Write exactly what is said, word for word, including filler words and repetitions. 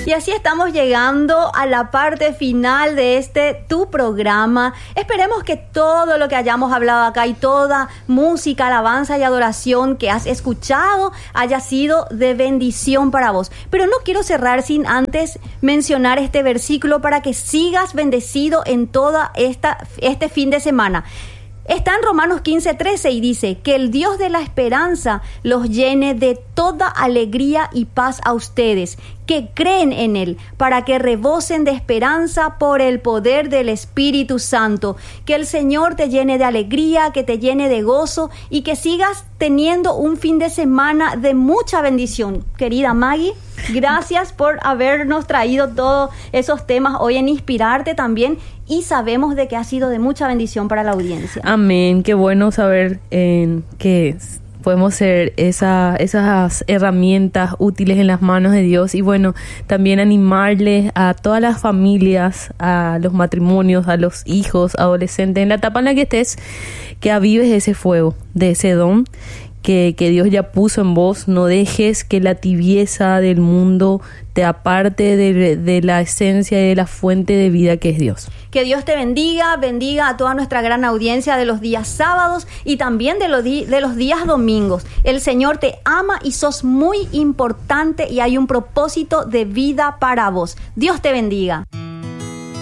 Y así estamos llegando a la parte final de este tu programa. Esperemos que todo lo que hayamos hablado acá y toda música, alabanza y adoración que has escuchado haya sido de bendición para vos. Pero no quiero cerrar sin antes mencionar este versículo para que sigas bendecido en toda esta este fin de semana. Está en Romanos quince trece y dice que el Dios de la esperanza los llene de toda alegría y paz a ustedes que creen en Él, para que rebosen de esperanza por el poder del Espíritu Santo. Que el Señor te llene de alegría, que te llene de gozo y que sigas teniendo un fin de semana de mucha bendición. Querida Maggie, gracias por habernos traído todos esos temas hoy en Inspirarte también, y sabemos de que ha sido de mucha bendición para la audiencia. Amén, qué bueno saber eh, que podemos ser esa, esas herramientas útiles en las manos de Dios. Y bueno, también animarles a todas las familias, a los matrimonios, a los hijos, adolescentes, en la etapa en la que estés, que avives ese fuego, de ese don que, que Dios ya puso en vos. No dejes que la tibieza del mundo te aparte de, de la esencia y de la fuente de vida que es Dios. Que Dios te bendiga, bendiga a toda nuestra gran audiencia de los días sábados y también de los, di- de los días domingos. El Señor te ama y sos muy importante y hay un propósito de vida para vos. Dios te bendiga.